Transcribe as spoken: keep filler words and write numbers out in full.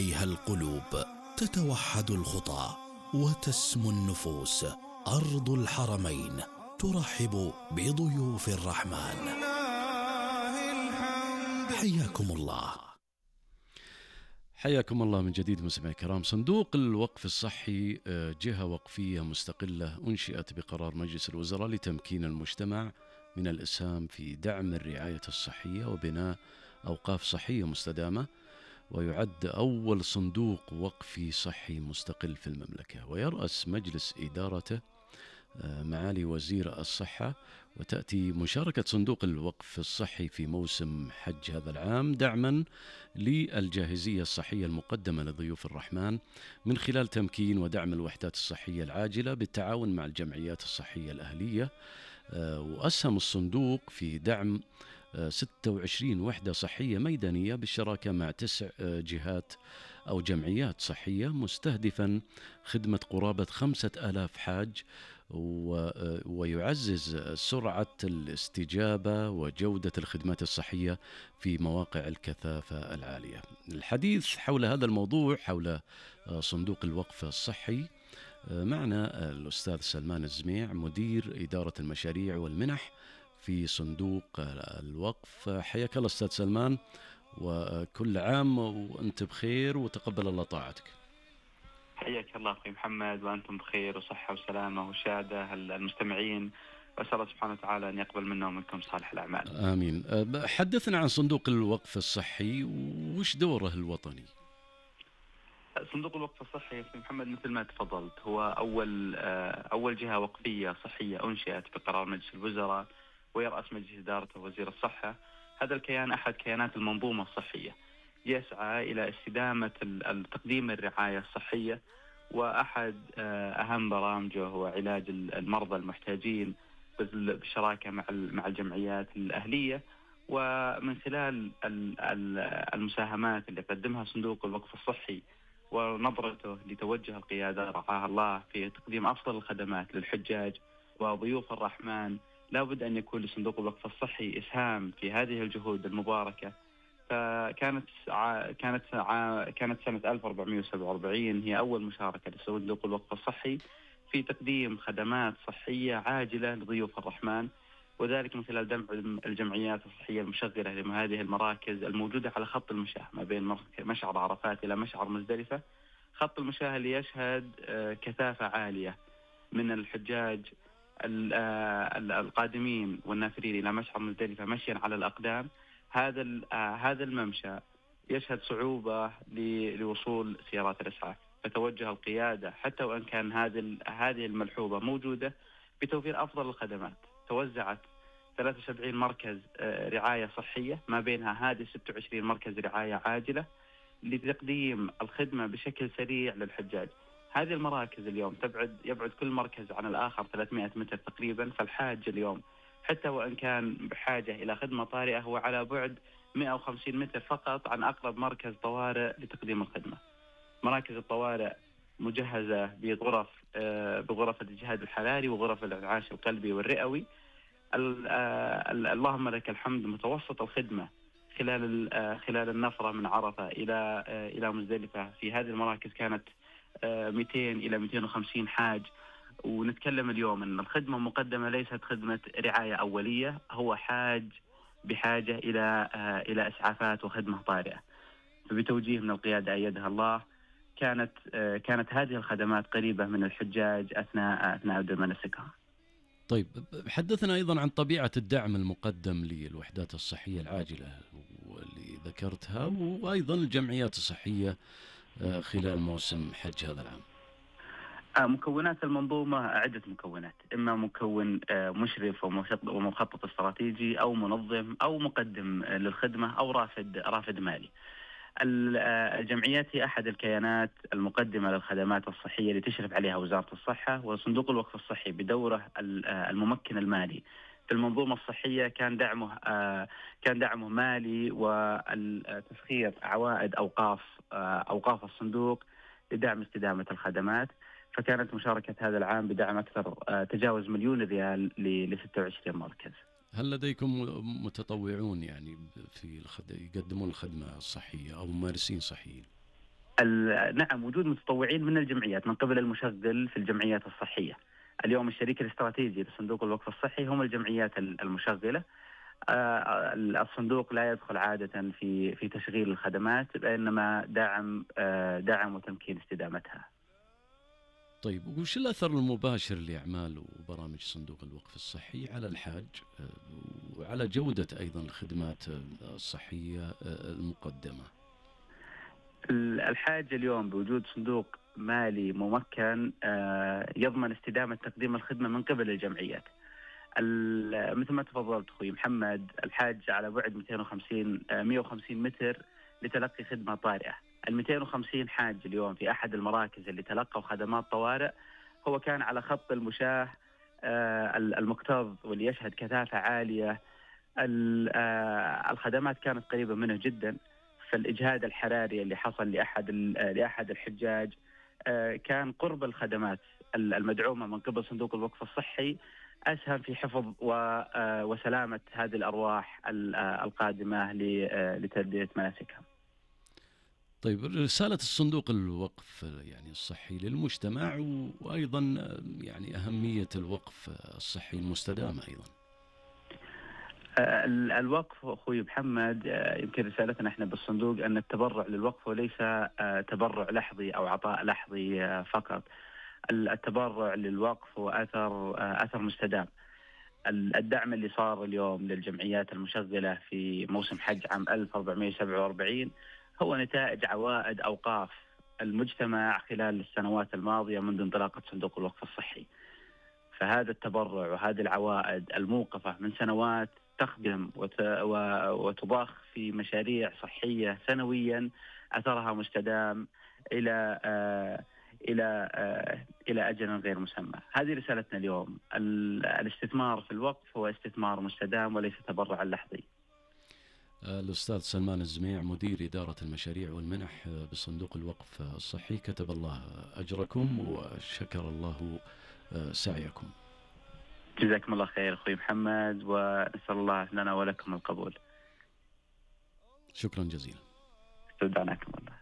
فيها القلوب تتوحد الخطى وتسمو النفوس. أرض الحرمين ترحب بضيوف الرحمن. حياكم الله. حياكم الله من جديد مستمعي الكرام. صندوق الوقف الصحي جهة وقفية مستقلة أنشئت بقرار مجلس الوزراء لتمكين المجتمع من الإسهام في دعم الرعاية الصحية وبناء أوقاف صحية مستدامة، ويعد أول صندوق وقفي صحي مستقل في المملكة، ويرأس مجلس إدارته معالي وزير الصحة. وتأتي مشاركة صندوق الوقف الصحي في موسم حج هذا العام دعما للجاهزية الصحية المقدمة لضيوف الرحمن من خلال تمكين ودعم الوحدات الصحية العاجلة بالتعاون مع الجمعيات الصحية الأهلية. وأسهم الصندوق في دعم ستة وعشرين وحدة صحية ميدانية بالشراكة مع تسع جهات أو جمعيات صحية، مستهدفا خدمة قرابة خمسة آلاف حاج، ويعزز سرعة الاستجابة وجودة الخدمات الصحية في مواقع الكثافة العالية. الحديث حول هذا الموضوع، حول صندوق الوقف الصحي، معنا الأستاذ سلمان الزميع، مدير إدارة المشاريع والمنح في صندوق الوقف. حياك الله أستاذ سلمان، وكل عام وأنت بخير وتقبل الله طاعتك. حياك الله أخي محمد، وأنتم بخير وصحة وسلامة وشهادة المستمعين، وأسأل الله سبحانه وتعالى أن يقبل منا ومنكم صالح الأعمال. آمين. حدثنا عن صندوق الوقف الصحي، وش دوره الوطني؟ صندوق الوقف الصحي يا محمد مثل ما تفضلت هو أول أول جهة وقفية صحية أنشئت بقرار مجلس الوزراء، ويرأس مجلس إدارته وزير الصحة. هذا الكيان أحد كيانات المنظومة الصحية، يسعى إلى استدامة تقديم الرعاية الصحية، وأحد أهم برامجه هو علاج المرضى المحتاجين بالشراكة مع مع الجمعيات الأهلية. ومن خلال المساهمات اللي قدمها صندوق الوقف الصحي ونظرته لتوجه القيادة رعاها الله في تقديم أفضل الخدمات للحجاج وضيوف الرحمن، لا بد أن يكون لصندوق الوقف الصحي إسهام في هذه الجهود المباركة. فكانت ع... كانت ع... كانت سنة ألف وأربعمائة وسبعة وأربعين هي أول مشاركة لصندوق الوقف الصحي في تقديم خدمات صحية عاجلة لضيوف الرحمن، وذلك من خلال دعم الجمعيات الصحية المشغلة لهذه المراكز الموجودة على خط المشاة ما بين مشعر عرفات إلى مشعر مزدلفة. خط المشاة اللي يشهد كثافة عالية من الحجاج القادمين والنافرين إلى مشعر مزدلفة مشيا على الأقدام. هذا هذا الممشى يشهد صعوبة لوصول سيارات الإسعاف، فتوجه القيادة حتى وإن كان هذه هذه الملحوظة موجودة بتوفير أفضل الخدمات. توزعت ثلاثة وسبعين مركز رعاية صحية، ما بينها هذه ستة وعشرين مركز رعاية عاجلة لتقديم الخدمة بشكل سريع للحجاج. هذه المراكز اليوم تبعد يبعد كل مركز عن الآخر ثلاثمائة متر تقريبا، فالحاج اليوم حتى وإن كان بحاجة إلى خدمة طارئة هو على بعد مئة وخمسين متر فقط عن أقرب مركز طوارئ لتقديم الخدمة. مراكز الطوارئ مجهزة بغرف بغرف الإجهاد الحراري وغرف الإنعاش القلبي والرئوي. اللهم لك الحمد، متوسط الخدمة خلال خلال النفرة من عرفة إلى إلى مزدلفة في هذه المراكز كانت مئتين إلى مئتين وخمسين حاج. ونتكلم اليوم أن الخدمة مقدمة ليست خدمة رعاية أولية، هو حاج بحاجة إلى إلى إسعافات وخدمة طارئة. فبتوجيه من القيادة أيدها الله كانت كانت هذه الخدمات قريبة من الحجاج أثناء أثناء مناسكهم. طيب، حدثنا أيضا عن طبيعة الدعم المقدم للوحدات الصحية العاجلة واللي ذكرتها، وأيضا الجمعيات الصحية خلال موسم حج هذا العام. مكونات المنظومة عدة مكونات، إما مكون مشرف ومخطط استراتيجي أو منظم أو مقدم للخدمة أو رافد رافد مالي. الجمعيات هي أحد الكيانات المقدمة للخدمات الصحية اللي تشرف عليها وزارة الصحة، وصندوق الوقف الصحي بدوره الممكن المالي في المنظومة الصحية كان دعمه كان دعمه مالي وتسخير عوائد أوقاف أوقاف الصندوق لدعم استدامة الخدمات. فكانت مشاركة هذا العام بدعم أكثر تجاوز مليون ريال ل ستة وعشرين مركز. هل لديكم متطوعون يعني في الخد... يقدمون الخدمة الصحية أو ممارسين صحيين؟ نعم، وجود متطوعين من الجمعيات من قبل المشغل في الجمعيات الصحية. اليوم الشريك الاستراتيجي لصندوق الوقف الصحي هم الجمعيات المشغلة. الصندوق لا يدخل عادة في في تشغيل الخدمات، بينما دعم دعم وتمكين استدامتها. طيب، وش الأثر المباشر لأعمال وبرامج صندوق الوقف الصحي على الحاج وعلى جودة أيضا الخدمات الصحية المقدمة؟ الحاج اليوم بوجود صندوق مالي ممكن يضمن استدامة تقديم الخدمة من قبل الجمعيات. مثل ما تفضلت أخوي محمد، الحاج على بعد مئتين وخمسين مئة وخمسين متر لتلقي خدمة طارئة. ال مئتين وخمسين حاج اليوم في أحد المراكز اللي تلقوا خدمات طوارئ هو كان على خط المشاة المكتظ واللي يشهد كثافة عالية. الخدمات كانت قريبة منه جدا، فالإجهاد الحراري اللي حصل لأحد لأحد الحجاج كان قرب الخدمات المدعومة من قبل صندوق الوقف الصحي أسهم في حفظ وسلامة هذه الأرواح القادمة لتأدية مناسكها. طيب، رسالة الصندوق الوقف يعني الصحي للمجتمع، وأيضا يعني أهمية الوقف الصحي المستدام أيضا. الوقف أخوي محمد، يمكن رسالتنا احنا بالصندوق أن التبرع للوقف وليس تبرع لحظي أو عطاء لحظي فقط. التبرع للوقف هو أثر أثر مستدام. الدعم اللي صار اليوم للجمعيات المشغلة في موسم حج عام ألف وأربعمئة وسبعة وأربعين هو نتائج عوائد أوقاف المجتمع خلال السنوات الماضية منذ انطلاقة صندوق الوقف الصحي. فهذا التبرع وهذه العوائد الموقفة من سنوات تخدم وتضخ في مشاريع صحية سنويا أثرها مستدام إلى آه إلى آه إلى أجل غير مسمى. هذه رسالتنا اليوم. الاستثمار في الوقف هو استثمار مستدام وليس تبرعا لحظي. الأستاذ سلمان الزميع، مدير إدارة المشاريع والمنح بصندوق الوقف الصحي، كتب الله أجركم وشكر الله سعيكم. جزاكم الله خير أخوي محمد، ونسأل الله لنا ولكم القبول. شكرا جزيلا. استودعناكم الله.